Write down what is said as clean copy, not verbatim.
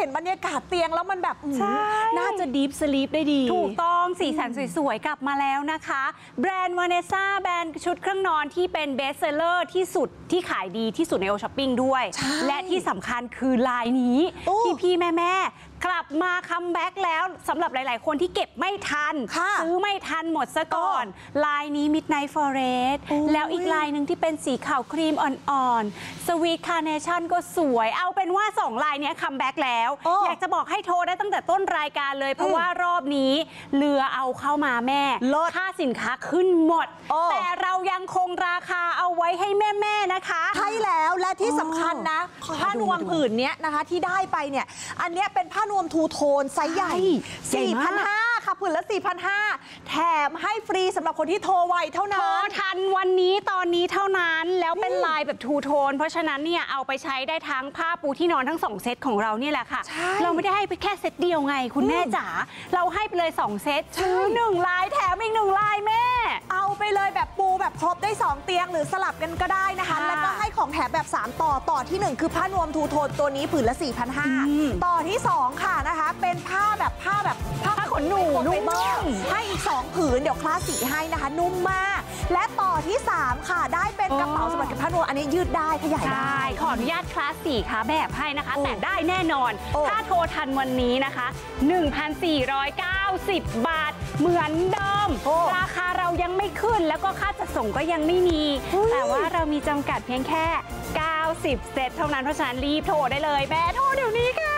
ห็นบรรยากาศเตียงแล้วมันแบบน่าจะดีฟสลีปได้ดีถูกต้องสีสันสวยๆกลับมาแล้วนะคะแบรนด์วาเนซ่าแบรนด์ชุดเครื่องนอนที่เป็นเบสเซลเลอร์ที่สุดที่ขายดีที่สุดในโอช้อปปิ้งด้วยและที่สำคัญคือลายนี้พี่ๆแม่กลับมาคัมแบ็กแล้วสำหรับหลายๆคนที่เก็บไม่ทันซื้อไม่ทันหมดซะก่อนลายนี้ Midnight Forest แล้วอีกลายหนึ่งที่เป็นสีขาวครีมอ่อนๆ Sweet Carnation ก็สวยเอาเป็นว่า2ลายนี้คัมแบ็กแล้วอยากจะบอกให้โทรได้ตั้งแต่ต้นรายการเลยเพราะว่ารอบนี้เรือเอาเข้ามาแม่ค่าสินค้าขึ้นหมดแต่เรายังคงราคาเอาไว้ให้แม่ๆนะคะใช่แล้วและที่สำคัญนะผ้านวมผืนนี้นะคะที่ได้ไปเนี่ยอันนี้เป็นผ้านวมทูโทนไซส์ใหญ่ 4,500 ค่ะผืนละ 4,500 แถมให้ฟรีสำหรับคนที่โทรไวเท่านั้นโทรทันวันนี้ตอนนี้เท่านั้นแล้วเป็นลายแบบทูโทนเพราะฉะนั้นเนี่ยเอาไปใช้ได้ทั้งผ้าปูที่นอนทั้ง2เซตของเราเนี่ยแหละค่ะเราไม่ได้ให้ไปแค่เซตเดียวไงคุณแม่จ๋าเราให้ไปเลย2เซตซื้อ1ลายแถมอีก1ลายแม่เอาไปเลยแบบปูแบบครบได้2เตียงหรือสลับกันก็ได้นะคะแล้วก็ให้ของแถมแบบ3ต่อที่1คือผ้านวมทูโทนตัวนี้ผืนละ 4,500 ต่อที่2ค่ะนะคะเป็นผ้าขนหนูนุ่มให้อีก2ผืนเดี๋ยวคลาสสีให้นะคะนุ่มมากและต่อที่3ค่ะได้เป็นกระเป๋าสำหรับเก็บผ้านวมอันนี้ยืดได้ขยายได้ขออนุญาตคลาสสีค่ะแบบให้นะคะแต่ได้แน่นอนถ้าโทรทันวันนี้นะคะ 1,490 บาทเหมือนเดิมราคาเรายังไม่ขึ้นแล้วก็ค่าจัดส่งก็ยังไม่มีแต่ว่าเรามีจำกัดเพียงแค่90 เซตเท่านั้นเพราะฉะนั้นรีบโทรได้เลยแม่โทรเดี๋ยวนี้ค่ะ